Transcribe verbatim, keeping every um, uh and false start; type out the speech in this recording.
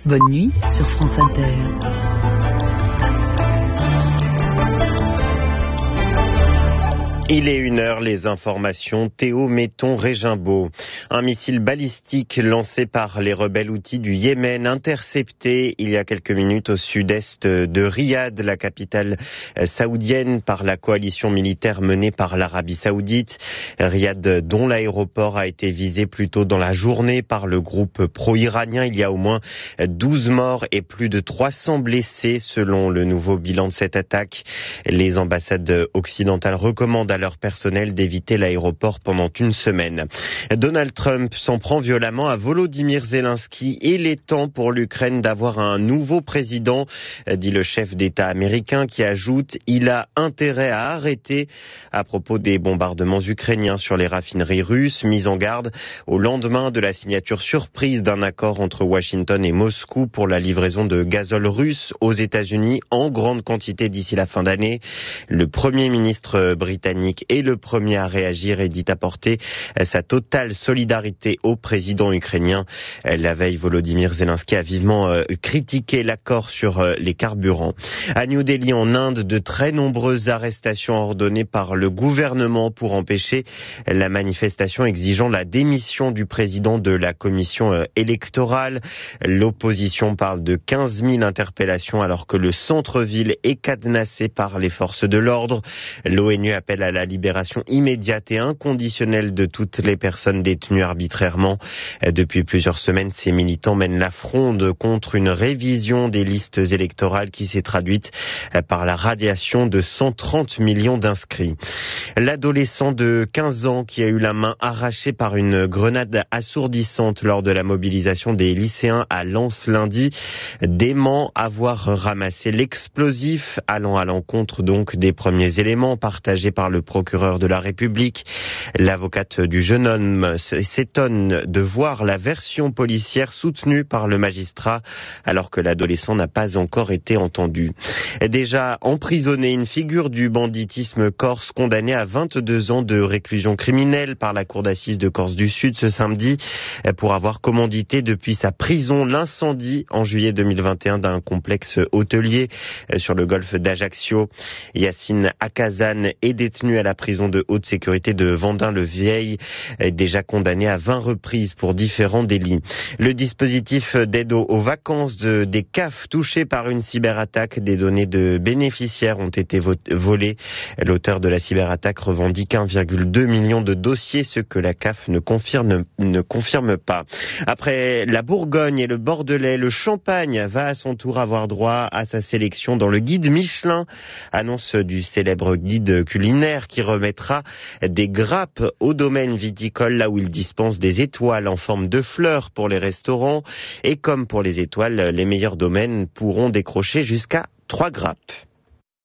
Bonne nuit sur France Inter. Il est une heure, les informations, Théo Metton-Régimbaud. Un missile balistique lancé par les rebelles houthis du Yémen, intercepté il y a quelques minutes au sud-est de Riyad, la capitale saoudienne, par la coalition militaire menée par l'Arabie saoudite. Riyad, dont l'aéroport a été visé plus tôt dans la journée par le groupe pro-iranien. Il y a au moins douze morts et plus de trois cents blessés selon le nouveau bilan de cette attaque. Les ambassades occidentales recommandent à leur personnel d'éviter l'aéroport pendant une semaine. Donald Trump s'en prend violemment à Volodymyr Zelensky. Il est temps pour l'Ukraine d'avoir un nouveau président, dit le chef d'État américain, qui ajoute « Il a intérêt à arrêter » à propos des bombardements ukrainiens sur les raffineries russes, mis en garde au lendemain de la signature surprise d'un accord entre Washington et Moscou pour la livraison de gazole russe aux États-Unis en grande quantité d'ici la fin d'année. Le Premier ministre britannique est le premier à réagir et dit apporter sa totale solidarité au président ukrainien. La veille, Volodymyr Zelensky a vivement critiqué l'accord sur les carburants. À New Delhi, en Inde, de très nombreuses arrestations ordonnées par le gouvernement pour empêcher la manifestation exigeant la démission du président de la commission électorale. L'opposition parle de quinze mille interpellations alors que le centre-ville est cadenassé par les forces de l'ordre. L'ONU appelle à la libération immédiate et inconditionnelle de toutes les personnes détenues arbitrairement. Depuis plusieurs semaines, ces militants mènent la fronde contre une révision des listes électorales qui s'est traduite par la radiation de cent trente millions d'inscrits. L'adolescent de quinze ans qui a eu la main arrachée par une grenade assourdissante lors de la mobilisation des lycéens à Lens lundi dément avoir ramassé l'explosif, allant à l'encontre donc des premiers éléments partagés par le procureur de la République. L'avocate du jeune homme s'étonne de voir la version policière soutenue par le magistrat alors que l'adolescent n'a pas encore été entendu. Déjà emprisonné, une figure du banditisme corse condamnée à vingt-deux ans de réclusion criminelle par la cour d'assises de Corse du Sud ce samedi pour avoir commandité depuis sa prison l'incendie en juillet deux mille vingt et un d'un complexe hôtelier sur le golfe d'Ajaccio. Yacine Akazan est détenu à la prison de haute sécurité de Vendin-le-Vieil, déjà condamné à vingt reprises pour différents délits. Le dispositif d'aide aux vacances de, des C A F touchés par une cyberattaque, des données de bénéficiaires ont été volées. L'auteur de la cyberattaque revendique un virgule deux million de dossiers, ce que la C A F ne confirme, ne confirme pas. Après la Bourgogne et le Bordelais, le Champagne va à son tour avoir droit à sa sélection dans le guide Michelin, annonce du célèbre guide culinaire qui remettra des grappes au domaine viticole là où il dispense des étoiles en forme de fleurs pour les restaurants. Et comme pour les étoiles, les meilleurs domaines pourront décrocher jusqu'à trois grappes.